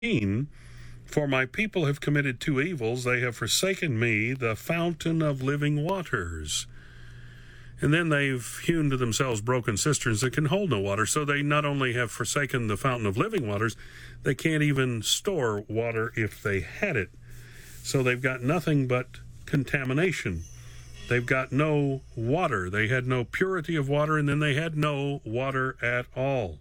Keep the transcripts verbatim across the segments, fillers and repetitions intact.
For my people have committed two evils. They have forsaken me, the fountain of living waters. And then they've hewn to themselves broken cisterns that can hold no water. So they not only have forsaken the fountain of living waters, they can't even store water if they had it. So they've got nothing but contamination. They've got no water. They had no purity of water, and then they had no water at all.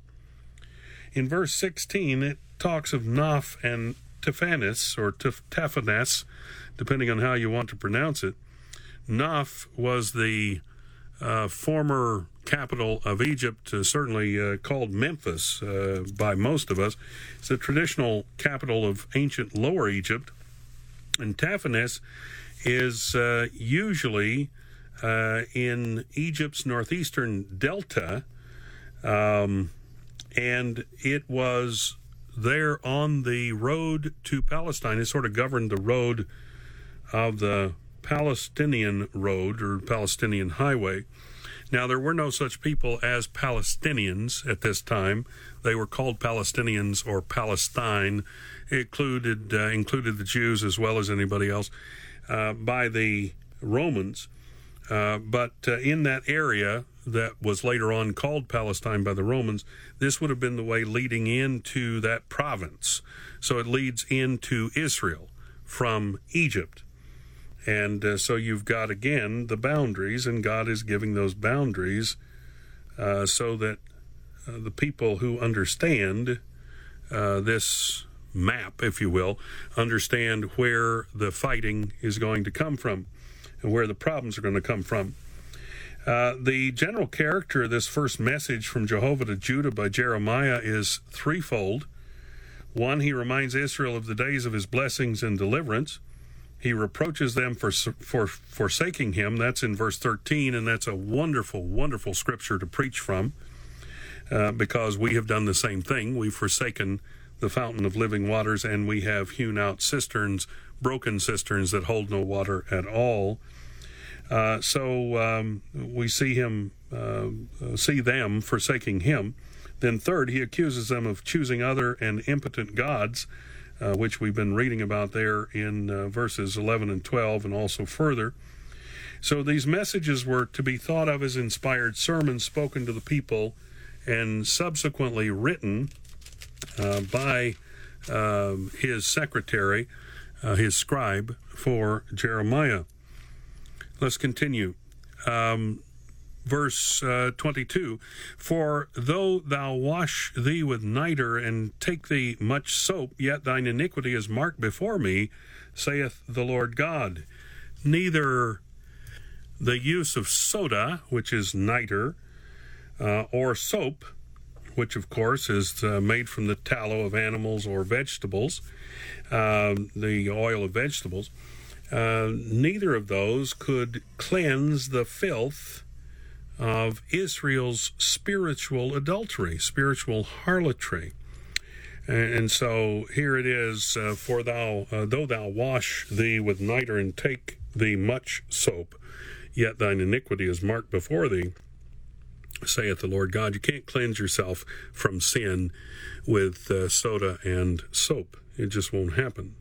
In verse sixteen, it talks of Noph and Taphanes, or Taphanes, depending on how you want to pronounce it. Noph was the uh, former capital of Egypt, uh, certainly uh, called Memphis uh, by most of us. It's the traditional capital of ancient Lower Egypt. And Taphanes is uh, usually uh, in Egypt's northeastern delta, um, and it was there on the road to Palestine. It sort of governed the road of the Palestinian road or Palestinian highway. Now, there were no such people as Palestinians at this time. They were called Palestinians or Palestine. It included, uh, included the Jews as well as anybody else uh, by the Romans. Uh, but uh, in that area that was later on called Palestine by the Romans, this would have been the way leading into that province. So it leads into Israel from Egypt. And uh, so you've got, again, the boundaries, and God is giving those boundaries uh, so that uh, the people who understand uh, this map, if you will, understand where the fighting is going to come from and where the problems are going to come from. Uh, the general character of this first message from Jehovah to Judah by Jeremiah is threefold. One, he reminds Israel of the days of his blessings and deliverance. He reproaches them for for forsaking him. That's in verse thirteen, and that's a wonderful, wonderful scripture to preach from uh, because we have done the same thing. We've forsaken the fountain of living waters, and we have hewn out cisterns, broken cisterns that hold no water at all. Uh, so um, we see him, uh, see them forsaking him. Then third, he accuses them of choosing other and impotent gods, uh, which we've been reading about there in uh, verses eleven and twelve and also further. So these messages were to be thought of as inspired sermons spoken to the people and subsequently written uh, by uh, his secretary, uh, his scribe, for Jeremiah. Let's continue. Um, verse uh, twenty-two, for though thou wash thee with niter and take thee much soap, yet thine iniquity is marked before me, saith the Lord God. Neither the use of soda, which is niter, uh, or soap, which of course is uh, made from the tallow of animals or vegetables, uh, the oil of vegetables, Uh, neither of those could cleanse the filth of Israel's spiritual adultery, spiritual harlotry. And, and so here it is, uh, for thou, uh, though thou wash thee with niter and take thee much soap, yet thine iniquity is marked before thee, saith the Lord God. You can't cleanse yourself from sin with uh, soda and soap. It just won't happen.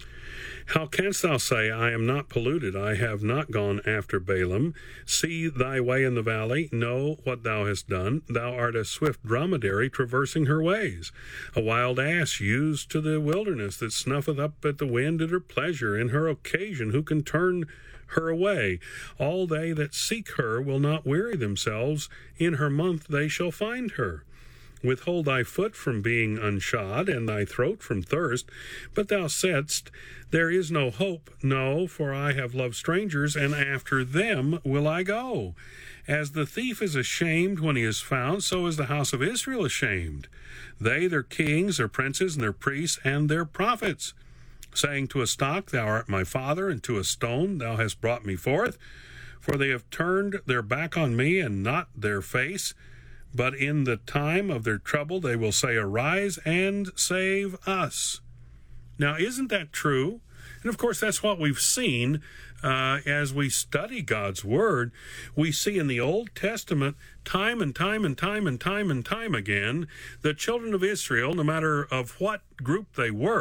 How canst thou say, I am not polluted, I have not gone after Balaam? See thy way in the valley, know what thou hast done. Thou art a swift dromedary traversing her ways, a wild ass used to the wilderness that snuffeth up at the wind at her pleasure. In her occasion, who can turn her away? All they that seek her will not weary themselves. In her month they shall find her. Withhold thy foot from being unshod, and thy throat from thirst. But thou saidst, there is no hope. No, for I have loved strangers, and after them will I go. As the thief is ashamed when he is found, so is the house of Israel ashamed. They, their kings, their princes, and their priests, and their prophets, saying to a stock, thou art my father, and to a stone, thou hast brought me forth. For they have turned their back on me, and not their face. But in the time of their trouble they will say, arise and save us. Now, isn't that true? And of course, that's what we've seen uh, as we study God's Word. We see in the Old Testament, time and time and time and time and time again, the children of Israel, no matter of what group they were,